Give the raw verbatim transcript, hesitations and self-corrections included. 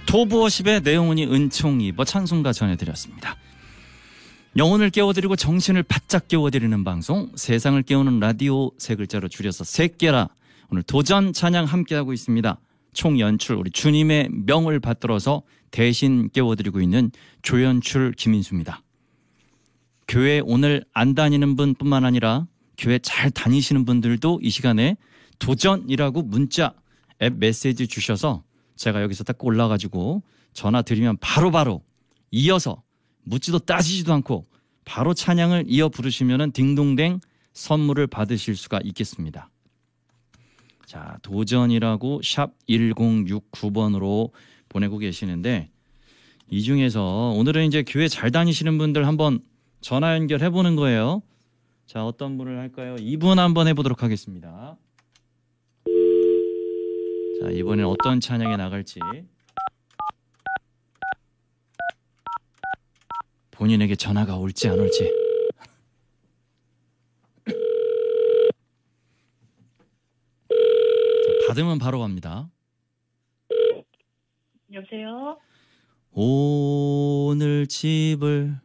토부어십의 내용은이 은총이 뭐 찬송가 전해드렸습니다. 영혼을 깨워드리고 정신을 바짝 깨워드리는 방송, 세상을 깨우는 라디오, 세 글자로 줄여서 세깨라. 오늘 도전 찬양 함께하고 있습니다. 총 연출 우리 주님의 명을 받들어서 대신 깨워드리고 있는 조연출 김인수입니다. 교회 오늘 안 다니는 분뿐만 아니라 교회 잘 다니시는 분들도 이 시간에 도전이라고 문자 앱 메시지 주셔서 제가 여기서 딱 올라가지고 전화 드리면 바로바로 이어서 묻지도 따지지도 않고 바로 찬양을 이어 부르시면 딩동댕 선물을 받으실 수가 있겠습니다. 자, 도전이라고 샵 일공육구 번으로 보내고 계시는데, 이 중에서 오늘은 이제 교회 잘 다니시는 분들 한번 전화 연결해 보는 거예요. 자, 어떤 분을 할까요? 이분 한번 해보도록 하겠습니다. 자, 이번엔 어떤 찬양이 나갈지 본인에게 전화가 올지 안 올지. 자, 받으면 바로 갑니다. 여보세요? 오늘 집을